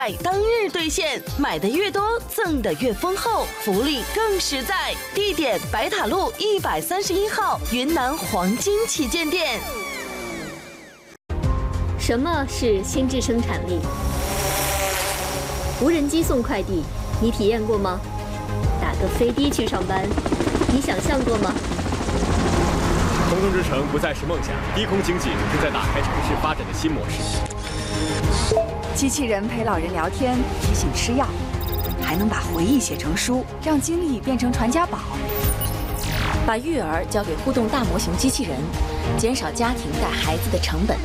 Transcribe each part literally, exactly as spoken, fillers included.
当日兑现，买的越多，赠的越丰厚，福利更实在。地点：白塔路一百三十一号云南黄金旗舰店。 什么是心智生产力？无人机送快递，你体验过吗？打个飞的去上班，你想象过吗？ 空中之城不再是梦想，低空经济正在打开城市发展的新模式。 机器人陪老人聊天，提醒吃药，还能把回忆写成书，让经历变成传家宝。 把育儿交给互动大模型机器人，减少家庭带孩子的成本。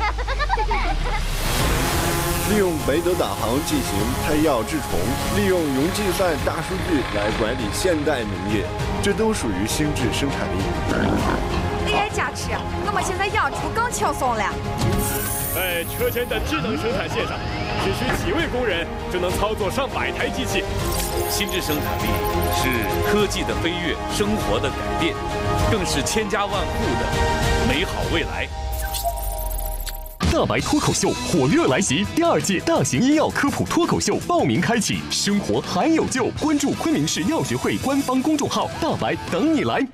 利用北斗导航进行配药治虫，利用云计算大数据来管理现代农业，这都属于心智生产力。 A I 加持，我们现在养猪更轻松了。 在车间的智能生产线上，只需几位工人就能操作上百台机器。 心智生产力是科技的飞跃，生活的改变，更是千家万户的美好未来。 大白脱口秀火热来袭，第二届大型医药科普脱口秀报名开启，生活还有救！关注昆明市药学会官方公众号“大白”，等你来。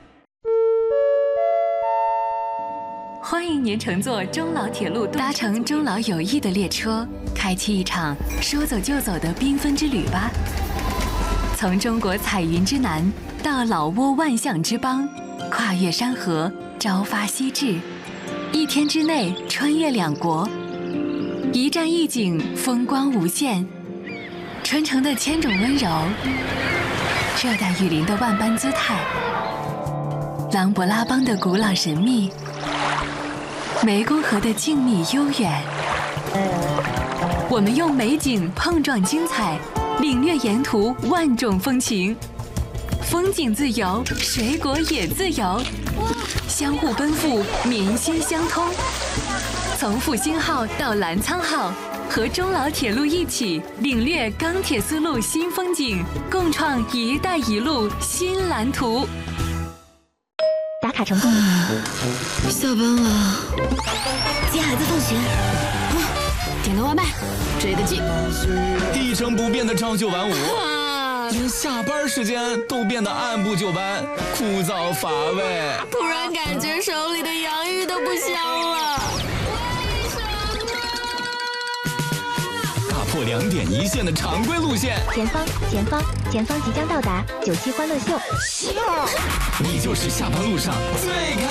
欢迎您乘坐中老铁路，搭乘中老友谊的列车，开启一场说走就走的缤纷之旅吧。从中国彩云之南到老挝万象之邦，跨越山河，朝发夕至，一天之内穿越两国，一站一景，风光无限。春城的千种温柔，热带雨林的万般姿态，琅勃拉邦的古老神秘，湄公河的静谧悠远。我们用美景碰撞精彩，领略沿途万种风情。风景自由，水果也自由，相互奔赴，民心相通。从复兴号到澜沧号，和中老铁路一起领略钢铁丝路新风景，共创“一带一路”新蓝图。 打卡成功。 下班了， 接孩子放学， 啊，点个外卖，追个剧， 一成不变的朝九晚五，啊，连下班时间都变得按部就班，枯燥乏味。 突然感觉手里的洋芋都不香了。 打破两点一线的常规路线， 前方，前方，前方即将到达九七欢乐秀。 你就是下班路上最开